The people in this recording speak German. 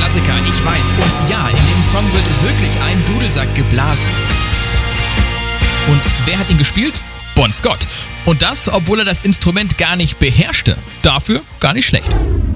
Klassiker, ich weiß. Und ja, in dem Song wird wirklich ein Dudelsack geblasen. Und wer hat ihn gespielt? Bon Scott. Und das, obwohl er das Instrument gar nicht beherrschte. Dafür gar nicht schlecht.